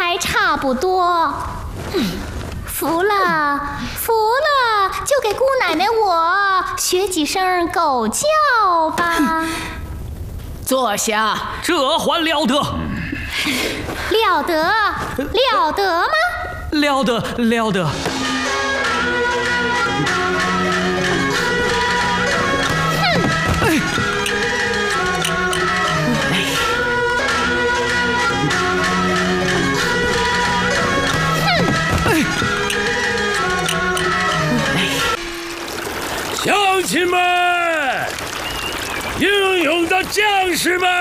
还差不多。服了，就给姑奶奶我学几声狗叫吧。 坐下， 这还了得？ 了得吗？ 了得。 乡亲们，英勇的将士们，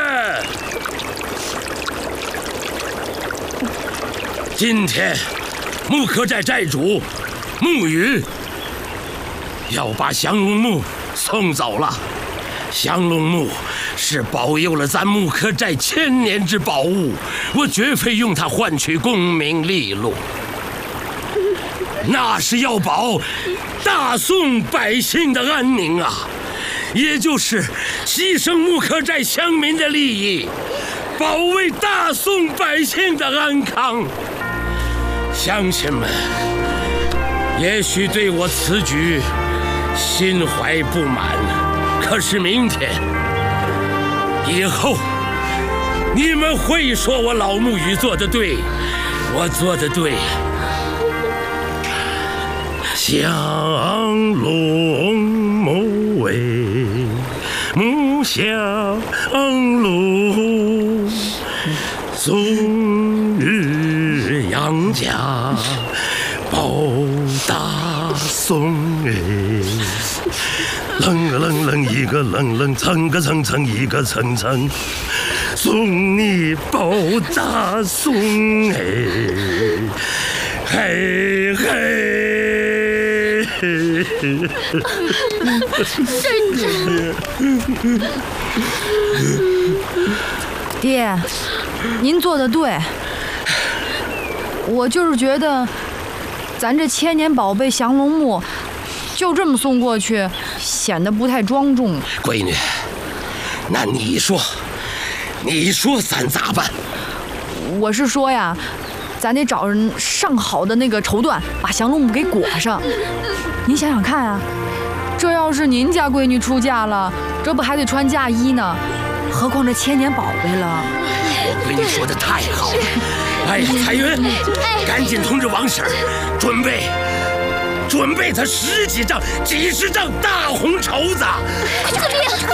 今天木刻寨寨主木云要把降龙木送走了。降龙木是保佑了咱木刻寨千年之宝物，我绝非用它换取功名利禄，那是要保大宋百姓的安宁啊，也就是牺牲木刻寨乡民的利益，保卫大宋百姓的安康。乡亲们，也许对我此举心怀不满，可是明天以后，你们会说我老木鱼做得对，我做得对。降龙木为木降龙，终日养家保大宋哎，楞一个楞，层个层一个层，送你保大宋哎，嘿嘿。 爹，您做的对，我就是觉得咱这千年宝贝降龙木就这么送过去，显得不太庄重。 闺女，那你说咱咋办？ 我是说呀，咱得找人上好的那个绸缎，把降龙木给裹上。您想想看啊，这要是您家闺女出嫁了，这不还得穿嫁衣呢？何况这千年宝贝了。 我闺女说的太好了。哎呀，彩云，赶紧通知王婶儿，准备她10几丈、几十丈大红绸子。 快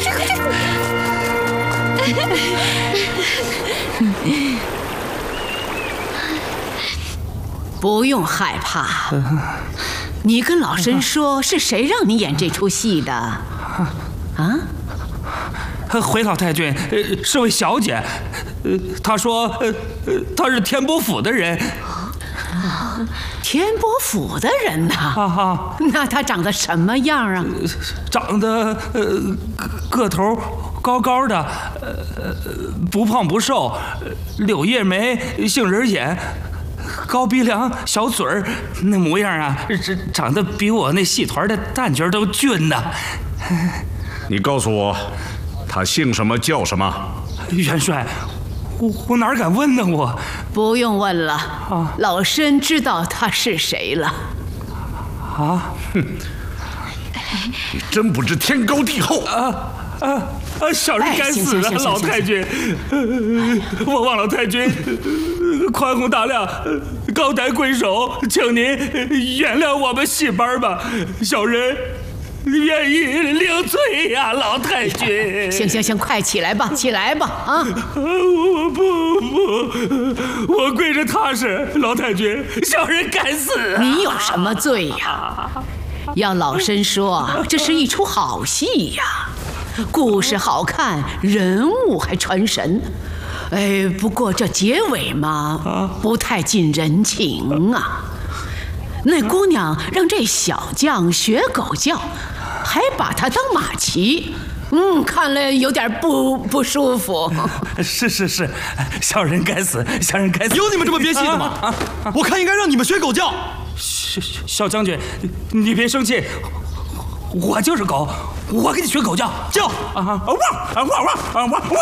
不用害怕。你跟老身说，是谁让你演这出戏的？啊？ 回老太君，是位小姐，她说，她是天波府的人。 天波府的人呐？那她长得什么样啊？ 长得个头高高的，不胖不瘦，柳叶眉，杏仁眼。高鼻梁，小嘴儿，那模样啊，长得比我那戏团的旦角都俊呢。 你告诉我，他姓什么叫什么？ 元帅，我哪敢问呢？我不用问了，老身知道他是谁了。 啊？ 哼！你真不知天高地厚小人该死了，老太君，我望老太君宽宏大量，高抬贵手，请您原谅我们戏班吧，小人愿意领罪呀，老太君。 行，快起来吧啊！ 我不，我跪着踏实，老太君，小人该死啊！ 你有什么罪呀？要老身说，这是一出好戏呀。故事好看，人物还传神，不过这结尾嘛，不太近人情啊。那姑娘让这小将学狗叫，还把他当马骑，看了有点不舒服。 是，小人该死， 有你们这么憋气的吗？我看应该让你们学狗叫。 小将军，你别生气。我就是狗，我给你学狗叫， 叫汪汪汪汪汪汪。